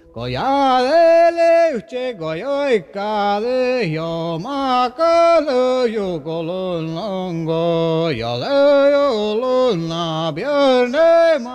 Koyalele uche goyoikale yo makale yo golongo yale yolona bierne